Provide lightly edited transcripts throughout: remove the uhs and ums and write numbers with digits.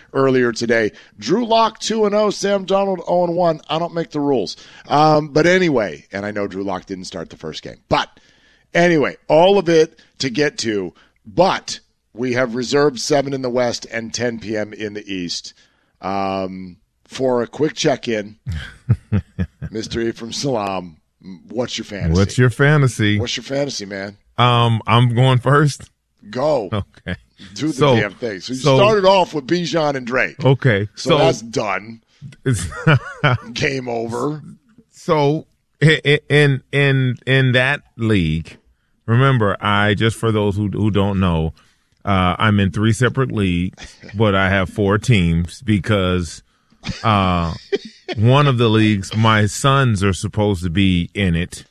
earlier today. Drew Lock 2-0, Sam Darnold 0-1. I don't make the rules. But anyway, and I know Drew Lock didn't start the first game. But anyway, all of it to get to. But we have reserved 7 in the West and 10 p.m. in the East. For a quick check-in, Mr. Ephraim Salaam, what's your fantasy? What's your fantasy? What's your fantasy, man? I'm going first. Go. Okay. Do the damn thing. So you started off with Bijan and Drake. Okay. So that's done. Game over. So in that league, remember, just for those who don't know, I'm in 3 separate leagues, but I have 4 teams because one of the leagues, my sons are supposed to be in it,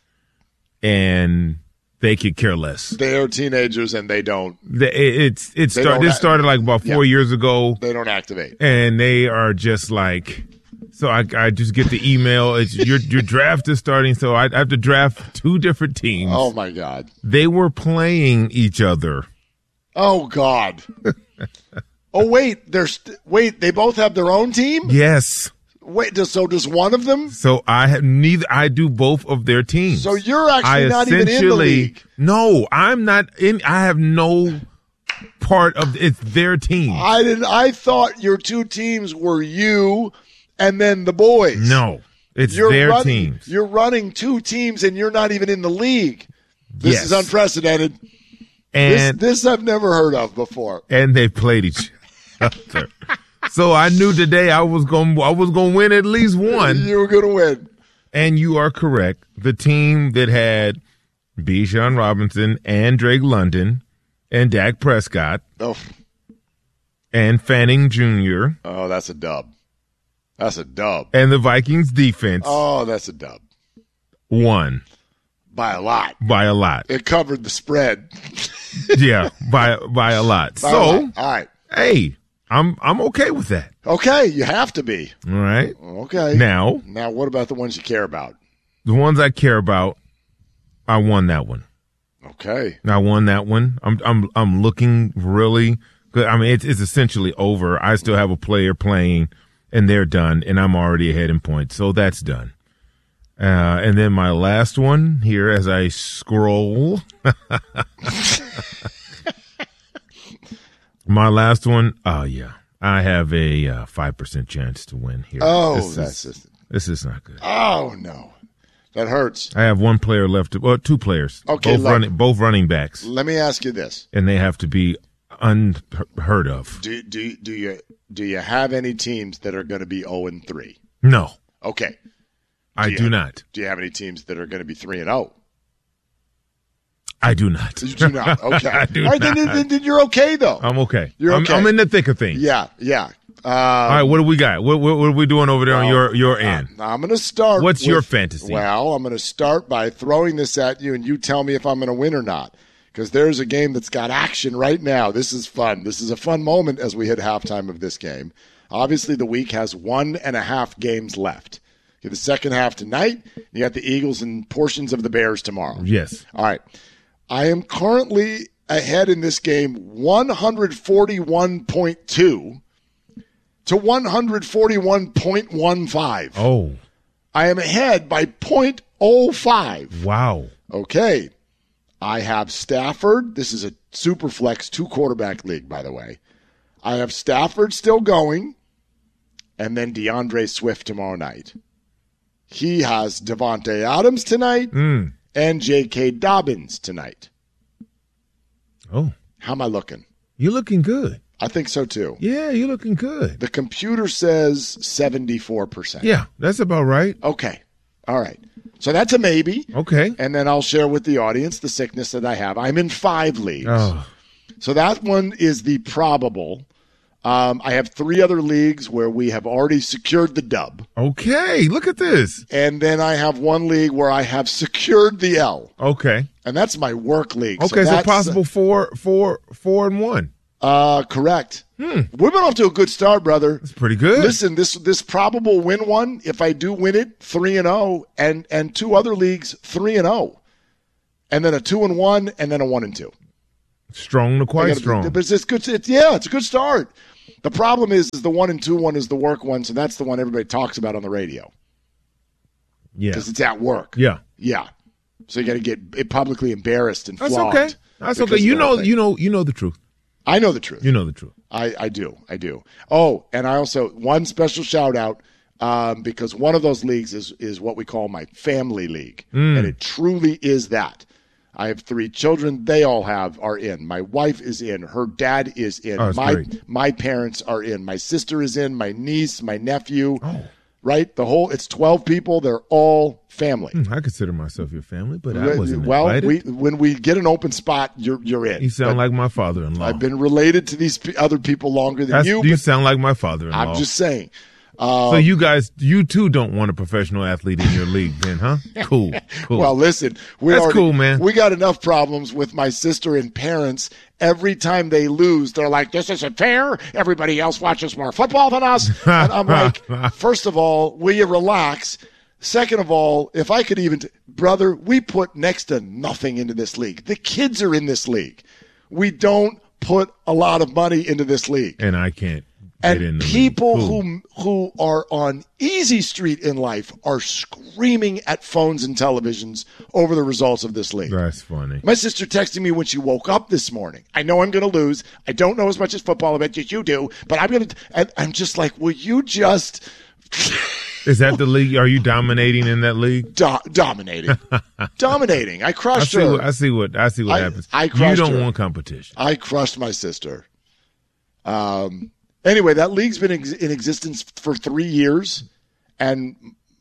and they could care less. They are teenagers, and they don't. This started like about 4 years ago. They don't activate, and they are just like. So I just get the email. It's your draft is starting, so I have to draft 2 different teams. Oh my God! They were playing each other. Oh God! Oh wait, they both have their own team? Yes. Wait, so does one of them? So I do both of their teams. So you're actually not even in the league. No, I'm not in. I have no part of it's their team. I thought your 2 teams were you and then the boys. No, it's their teams. You're running 2 teams and you're not even in the league. This is unprecedented. And this I've never heard of before. And they played each other. So I knew today I was going to win at least one. You were going to win. And you are correct. The team that had Bijan Robinson and Drake London and Dak Prescott and Fanning Jr. Oh, that's a dub. That's a dub. And the Vikings defense. Oh, that's a dub. Won. By a lot. By a lot. It covered the spread. Yeah, by a lot. All right. Hey, I'm okay with that. Okay, you have to be. All right. Okay. Now, what about the ones you care about? The ones I care about, I won that one. Okay. I won that one. I'm looking really good. I mean, it's essentially over. I still have a player playing, and they're done, and I'm already ahead in points, so that's done. And then my last one here as I scroll. My last one, I have a 5% chance to win here. Oh, this is not good. Oh, no. That hurts. I have 1 player left. Well, 2 players. Okay, both running backs. Let me ask you this. And they have to be unheard of. Do you have any teams that are going to be 0-3? No. Okay. I do not. Do you have any teams that are going to be 3-0? I do not. You do not. Okay. I do all right, not. Then you're okay, though. I'm okay. You're okay. I'm in the thick of things. Yeah. All right, what do we got? What are we doing over there on your end? I'm going to start. What's your fantasy? Well, I'm going to start by throwing this at you, and you tell me if I'm going to win or not. Because there's a game that's got action right now. This is fun. This is a fun moment as we hit halftime of this game. Obviously, the week has 1.5 games left. You have the second half tonight. You got the Eagles and portions of the Bears tomorrow. Yes. All right. I am currently ahead in this game 141.2 to 141.15. Oh. I am ahead by 0.05. Wow. Okay. I have Stafford. This is a super flex 2-quarterback league, by the way. I have Stafford still going, and then DeAndre Swift tomorrow night. He has Devontae Adams tonight and J.K. Dobbins tonight. Oh. How am I looking? You're looking good. I think so, too. Yeah, you're looking good. The computer says 74%. Yeah, that's about right. Okay. All right. So that's a maybe. Okay. And then I'll share with the audience the sickness that I have. I'm in 5 leagues. Oh. So that one is the probable. I have 3 other leagues where we have already secured the dub. Okay, look at this. And then I have 1 league where I have secured the L. Okay. And that's my work league. Okay, so possible 4-1. Correct. We've been off to a good start, brother. That's pretty good. Listen, this probable win one, if I do win it, 3-0, and 2 other leagues, 3-0. And then a 2-1, and then a 1-2. Strong to quite strong. But it's good. It's a good start. The problem is the 1 and 2 one is the work one, so that's the one everybody talks about on the radio. Yeah. Because it's at work. Yeah. Yeah. So you got to get it publicly embarrassed and That's flogged. okay. That's okay. You know the truth. I know the truth. You know the truth. I do. Oh, and I also, one special shout out, because one of those leagues is what we call my family league. And it truly is that. I have 3 children. They all are in. My wife is in. Her dad is in. My parents are in. My sister is in. My niece, my nephew. Oh. Right? It's 12 people. They're all family. I consider myself your family, but I wasn't invited. When we get an open spot, you're in. You sound like my father-in-law. I've been related to these other people longer than you. You sound like my father-in-law. I'm just saying. So you too don't want a professional athlete in your league then, huh? Cool. Well, listen. That's cool, man. We got enough problems with my sister and parents. Every time they lose, they're like, this isn't fair. Everybody else watches more football than us. And I'm like, first of all, will you relax? Second of all, if I could even, brother, we put next to nothing into this league. The kids are in this league. We don't put a lot of money into this league. And I can't. And people who are on easy street in life are screaming at phones and televisions over the results of this league. That's funny. My sister texted me when she woke up this morning. I know I'm going to lose. I don't know as much as football about as you do, but I'm going to. And I'm just like, will you just? Is that the league? Are you dominating in that league? Dominating. I crushed her. I see what happens. I crushed You don't her. want competition. I crushed my sister. Anyway, that league's been in existence for 3 years, and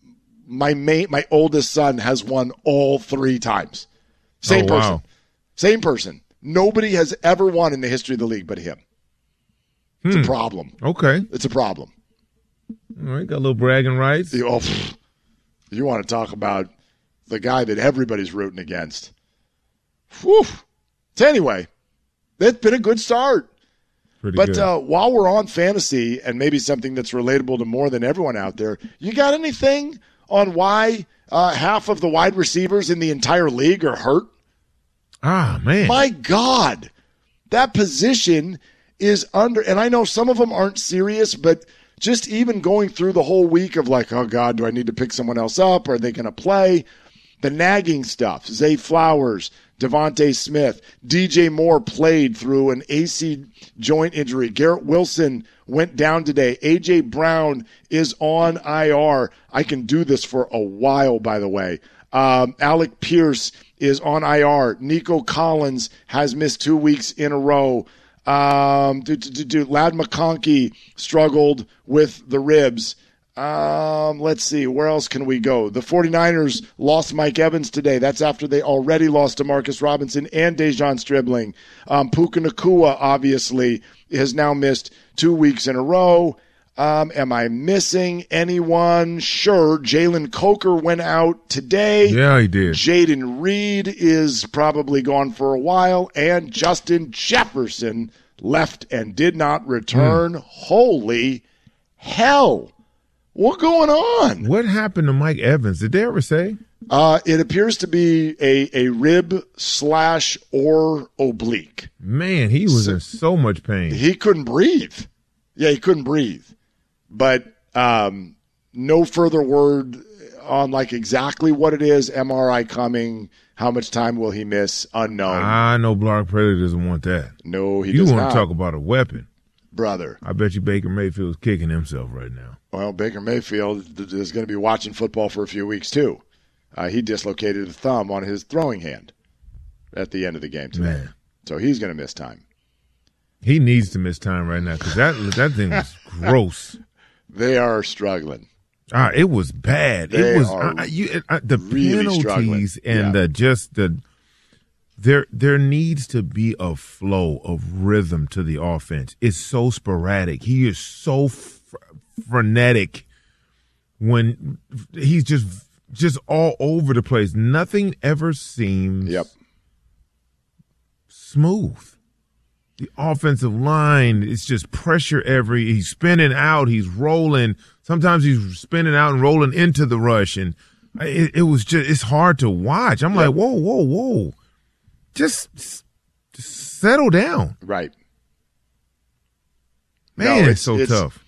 my oldest son has won all 3 times. Same person. Wow. Same person. Nobody has ever won in the history of the league but him. It's a problem. Okay. It's a problem. All right, got a little bragging rights. You want to talk about the guy that everybody's rooting against. Whew. So anyway, that's been a good start. But while we're on fantasy and maybe something that's relatable to more than everyone out there, you got anything on why half of the wide receivers in the entire league are hurt? Ah, man. My God, that position is under, and I know some of them aren't serious, but just even going through the whole week of like, oh God, do I need to pick someone else up? Are they going to play? The nagging stuff, Zay Flowers, Devontae Smith, DJ Moore played through an AC joint injury. Garrett Wilson went down today. A.J. Brown is on IR. I can do this for a while, by the way. Alec Pierce is on IR. Nico Collins has missed 2 weeks in a row. Lad McConkey struggled with the ribs. Let's see. Where else can we go? The 49ers lost Mike Evans today. That's after they already lost Demarcus Robinson and Dejon Stribling. Puka Nacua, obviously, has now missed 2 weeks in a row. Am I missing anyone? Sure. Jalen Coker went out today. Yeah, he did. Jaden Reed is probably gone for a while. And Justin Jefferson left and did not return. Holy hell. What's going on? What happened to Mike Evans? Did they ever say? It appears to be a rib / or oblique. Man, he was in so much pain. He couldn't breathe. Yeah, he couldn't breathe. But no further word on like exactly what it is. MRI coming. How much time will he miss? Unknown. I know Clark Predator doesn't want that. No, he does not. You want to talk about a weapon. Brother. I bet you Baker Mayfield's kicking himself right now. Well, Baker Mayfield is going to be watching football for a few weeks, too. He dislocated a thumb on his throwing hand at the end of the game today. Man. So he's going to miss time. He needs to miss time right now because that thing was gross. They are struggling. It was bad. They it was are the really penalties and there needs to be a flow of rhythm to the offense. It's so sporadic. He is so frenetic when he's just all over the place. Nothing ever seems smooth. The offensive line, it's just pressure he's spinning out, he's rolling. Sometimes he's spinning out and rolling into the rush. And it's hard to watch. I'm like, whoa. Just settle down. Right. Man, No, it's so tough.